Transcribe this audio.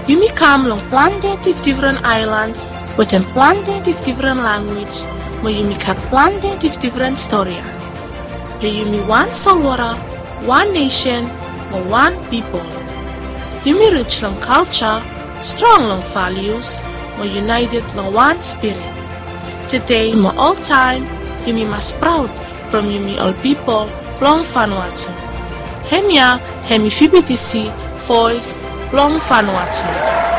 Yumi come long planted with different islands, with them planted with different language, mo yumi kat planted with different story. Yumi one Salwara, one nation, mo one people. Yumi rich long culture, strong long values, mo united long one spirit. Today, mo all time, Yumi mas proud from Yumi all people long Vanuatu. Hemia, hemi FBTC, voice long Vanuatu.